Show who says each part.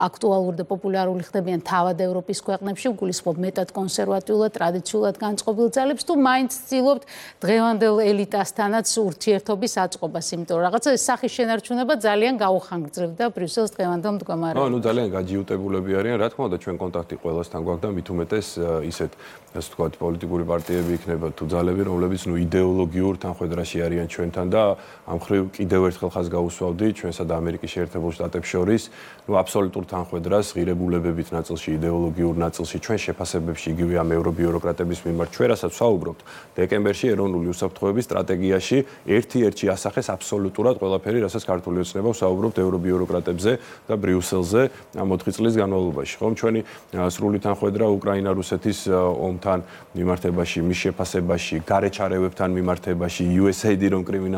Speaker 1: აქტუალური და პოპულარული ხდებიან თავად ევროპის ქვეყნებში, გულისხმობ მეტად კონსერვატიულად, ტრადიციულად განწყობილ ძალებს, თუ მაინც ცდილობთ დღევანდელ ელიტასთანაც ურთიერთობის აწყობას, იმიტომ რომ რაღაცა სახის შენარჩუნება ძალიან გაუხანგრძლივდა ბრიუსელის დღევანდელ მდგომარეობას.
Speaker 2: ნუ ძალიან გაჯიუტებულები არიან, რა თქმა უნდა, ჩვენ კონტაქტი ყველასთან გვაქვს და მით უმეტეს ისეთ, ასე ვთქვათ, პოლიტიკური პარტიები იქნება თუ ძალები, რომლებიც იდეოლოგიურ თანხმედრაში არიან ჩვენთან და ამ ხრივ კიდევ ერთხელ ხაზს გაუსვავდი ჩვენსა და ამერიკის შეერთებულ შტატებს შორის, აბსოლუტურ თანხმედრას ღირებულებებით ნაწილში, იდეოლოგიურ ნაწილში, ჩვენ შეფასებებში იგივე ამ ევრობიუროკრატების მიმართ, ჩვენ რასაც ვსაუბრობთ, დეკემბერში ეროვნული უსაფრთხოების სტრატეგიაში ერთ-ერთი ასახეს აბსოლუტურად ყველაფერი, რასაც ქართული ოცნება ვსაუბრობთ ევრობიუროკრატებზე და ბრიუსელზე ამ 4 წლის განმავლობაში. ხომ ჩვენი სრული თანხმედრა უკრაინა-რუსეთის ომთან მიმართებაში, მის შეფასებაში, გარეჩარევებთან მიმართებაში, USAID რომ კრიმინალ